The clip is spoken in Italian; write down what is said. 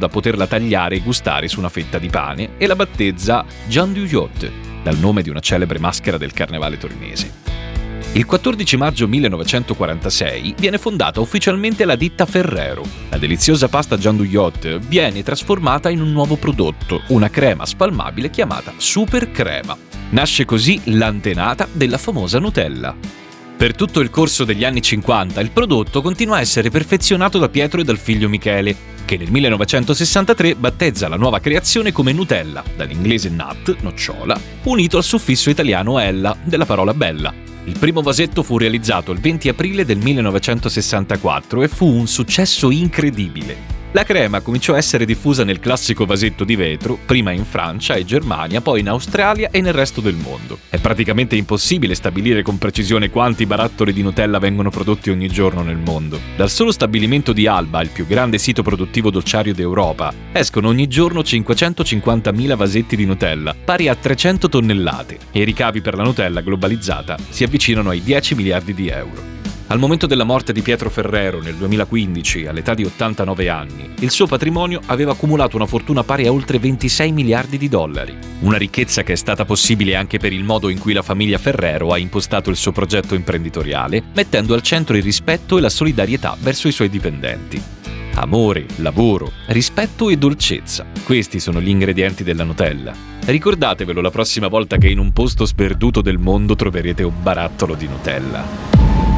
da poterla tagliare e gustare su una fetta di pane e la battezza Gianduiot, dal nome di una celebre maschera del carnevale torinese. Il 14 maggio 1946 viene fondata ufficialmente la ditta Ferrero. La deliziosa pasta Gianduiot viene trasformata in un nuovo prodotto, una crema spalmabile chiamata Super Crema. Nasce così l'antenata della famosa Nutella. Per tutto il corso degli anni 50 il prodotto continua a essere perfezionato da Pietro e dal figlio Michele, che nel 1963 battezza la nuova creazione come Nutella, dall'inglese nut, nocciola, unito al suffisso italiano ella, della parola bella. Il primo vasetto fu realizzato il 20 aprile del 1964 e fu un successo incredibile. La crema cominciò a essere diffusa nel classico vasetto di vetro, prima in Francia e Germania, poi in Australia e nel resto del mondo. È praticamente impossibile stabilire con precisione quanti barattoli di Nutella vengono prodotti ogni giorno nel mondo. Dal solo stabilimento di Alba, il più grande sito produttivo dolciario d'Europa, escono ogni giorno 550.000 vasetti di Nutella, pari a 300 tonnellate, e i ricavi per la Nutella globalizzata si avvicinano ai 10 miliardi di euro. Al momento della morte di Pietro Ferrero nel 2015, all'età di 89 anni, il suo patrimonio aveva accumulato una fortuna pari a oltre 26 miliardi di dollari. Una ricchezza che è stata possibile anche per il modo in cui la famiglia Ferrero ha impostato il suo progetto imprenditoriale, mettendo al centro il rispetto e la solidarietà verso i suoi dipendenti. Amore, lavoro, rispetto e dolcezza. Questi sono gli ingredienti della Nutella. Ricordatevelo la prossima volta che in un posto sperduto del mondo troverete un barattolo di Nutella.